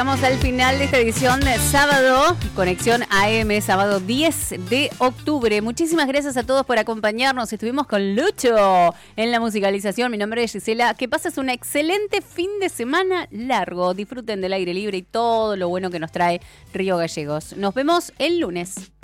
Estamos al final de esta edición de sábado, Conexión AM, sábado 10 de octubre. Muchísimas gracias a todos por acompañarnos. Estuvimos con Lucho en la musicalización. Mi nombre es Gisela. Que pases un excelente fin de semana largo. Disfruten del aire libre y todo lo bueno que nos trae Río Gallegos. Nos vemos el lunes.